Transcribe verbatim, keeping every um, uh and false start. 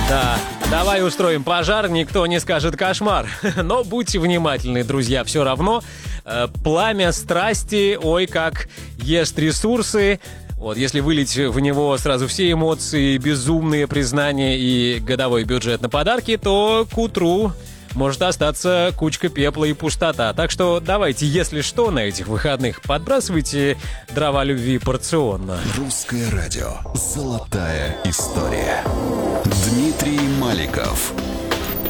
Да, давай устроим пожар, никто не скажет кошмар. Но будьте внимательны, друзья, все равно. Э, пламя страсти, ой, как ест ресурсы. Вот, если вылить в него сразу все эмоции, безумные признания и годовой бюджет на подарки, то к утру может остаться кучка пепла и пустота. Так что давайте, если что, на этих выходных подбрасывайте дрова любви порционно. Русское радио. Золотая история. Дмитрий Маликов.